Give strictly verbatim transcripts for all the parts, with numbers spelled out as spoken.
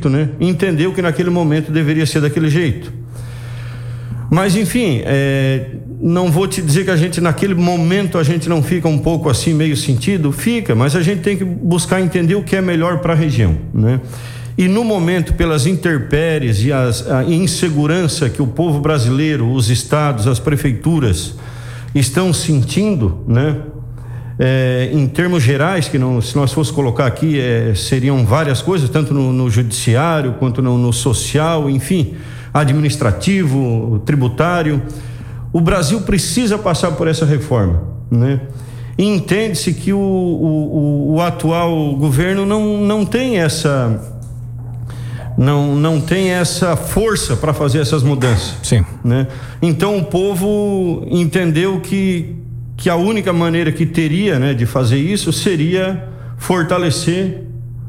acredito, né, entendeu que naquele momento deveria ser daquele jeito. Mas enfim, é, não vou te dizer que a gente naquele momento a gente não fica um pouco assim meio sentido, fica, mas a gente tem que buscar entender o que é melhor para a região, né? E no momento, pelas intempéries e as, a insegurança que o povo brasileiro, os estados, as prefeituras estão sentindo, né? É, em termos gerais, que não, se nós fosse colocar aqui, é, seriam várias coisas, tanto no, no judiciário quanto no, no social, enfim, administrativo, tributário. O Brasil precisa passar por essa reforma, né? E entende-se que o, o, o atual governo não, não tem essa não, não tem essa força para fazer essas mudanças. Sim. Né? Então o povo entendeu que, que a única maneira que teria, né, de fazer isso seria fortalecer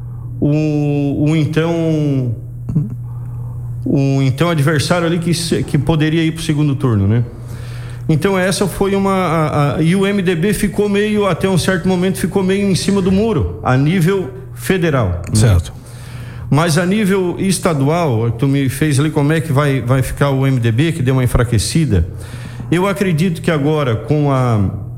o, o então o então adversário ali que, que poderia ir para o segundo turno, né? Então essa foi uma a, a, e o M D B ficou meio, até um certo momento ficou meio em cima do muro a nível federal, certo, né? Mas a nível estadual, tu me fez ali como é que vai vai ficar o M D B, que deu uma enfraquecida. Eu acredito que agora com a,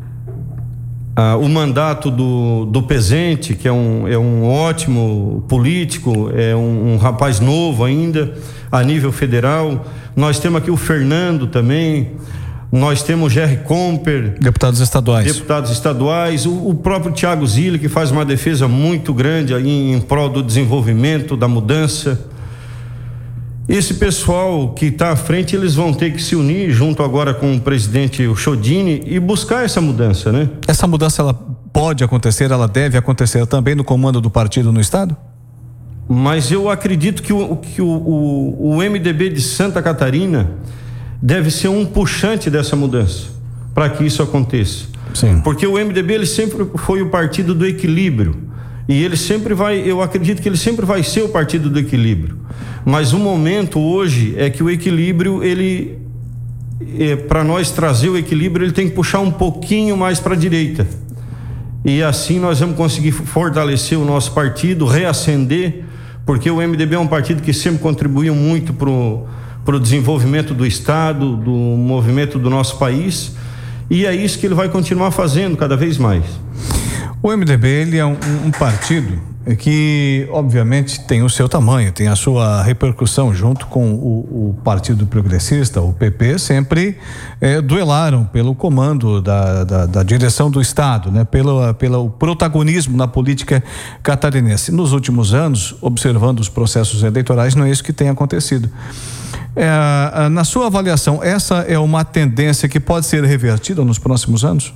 a o mandato do do Pezente, que é um é um ótimo político, é um, um rapaz novo ainda a nível federal. Nós temos aqui o Fernando também. Nós temos o Jerry Comper, deputados estaduais, deputados estaduais, o, o próprio Thiago Zilli, que faz uma defesa muito grande aí em, em prol do desenvolvimento, da mudança. Esse pessoal que está à frente, eles vão ter que se unir junto agora com o presidente Chodini e buscar essa mudança, né? Essa mudança, ela pode acontecer, ela deve acontecer também no comando do partido no estado? Mas eu acredito que o, que o, o, o M D B de Santa Catarina deve ser um puxante dessa mudança, para que isso aconteça. Sim. Porque o M D B, ele sempre foi o partido do equilíbrio, e ele sempre vai, eu acredito que ele sempre vai ser o partido do equilíbrio, mas o momento hoje é que o equilíbrio, ele é, para nós trazer o equilíbrio, ele tem que puxar um pouquinho mais para a direita, e assim nós vamos conseguir fortalecer o nosso partido, reacender, porque o M D B é um partido que sempre contribuiu muito pro para o desenvolvimento do estado, do movimento do nosso país, e é isso que ele vai continuar fazendo cada vez mais. O M D B, ele é um, um partido que obviamente tem o seu tamanho, tem a sua repercussão junto com o, o Partido Progressista, o P P, sempre eh, duelaram pelo comando da, da, da direção do estado, né? Pelo, pelo protagonismo na política catarinense. Nos últimos anos, observando os processos eleitorais, não é isso que tem acontecido. É, na sua avaliação, essa é uma tendência que pode ser revertida nos próximos anos?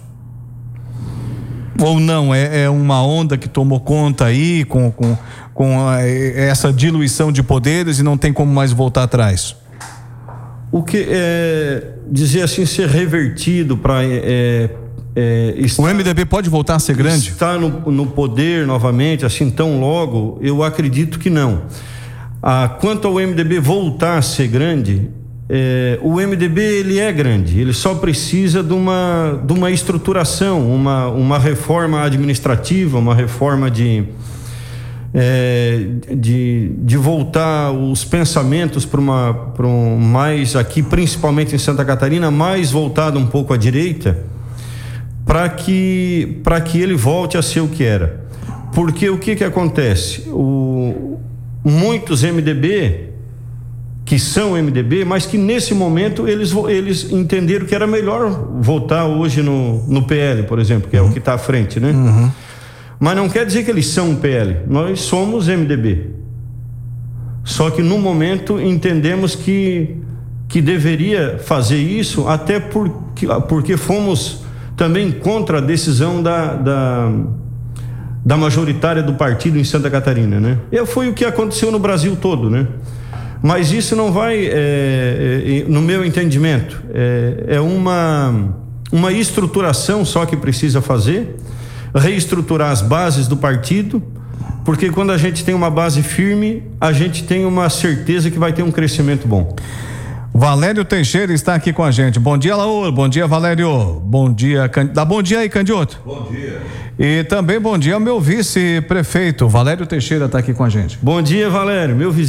Ou não, é, é uma onda que tomou conta aí com, com, com a, essa diluição de poderes e não tem como mais voltar atrás? O que é dizer assim, ser revertido para é, é, o M D B pode voltar a ser grande? Estar no, no poder novamente, assim tão logo, eu acredito que não. Ah, quanto ao M D B voltar a ser grande, é, o M D B ele é grande, ele só precisa de uma, de uma estruturação, uma, uma reforma administrativa, uma reforma de, é, de, de voltar os pensamentos para uma, para um mais aqui, principalmente em Santa Catarina, mais voltado um pouco à direita, para que, para que ele volte a ser o que era. Porque o que que acontece? O muitos M D B que são M D B, mas que nesse momento eles, eles entenderam que era melhor votar hoje no, no P L, por exemplo, que é uhum. o que está à frente, né? Uhum. Mas não quer dizer que eles são P L, nós somos M D B. Só que no momento entendemos que, que deveria fazer isso, até porque, porque fomos também contra a decisão da, da da majoritária do partido em Santa Catarina, né? E foi o que aconteceu no Brasil todo, né? Mas isso não vai, é, é, no meu entendimento, é, é uma, uma estruturação só que precisa fazer, reestruturar as bases do partido, porque quando a gente tem uma base firme, a gente tem uma certeza que vai ter um crescimento bom. Valério Teixeira está aqui com a gente. Bom dia, Laura. Bom dia, Valério. Bom dia, Can... dá bom dia aí, Candioto. Bom dia. E também bom dia ao meu vice-prefeito, Valério Teixeira está aqui com a gente. Bom dia, Valério, meu vice